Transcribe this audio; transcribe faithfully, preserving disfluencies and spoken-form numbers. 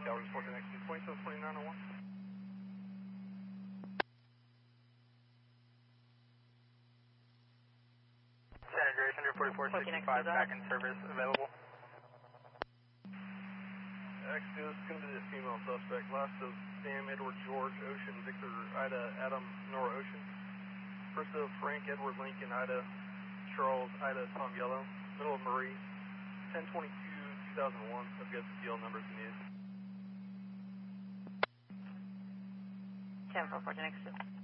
Towers, fourteen X two, twenty-seven twenty-nine oh one. San Andreas, one forty-four sixty-five, back in service, available. X two, this is going to be the female suspect. Last of Sam, Edward, George, Ocean, Victor, Ida, Adam, Nora, Ocean. First of Frank, Edward, Lincoln, Ida, Charles, Ida, Tom, Yellow. Middle of Marie, ten twenty-two two thousand one. I've got the G L numbers needed. ten four fourteen X two.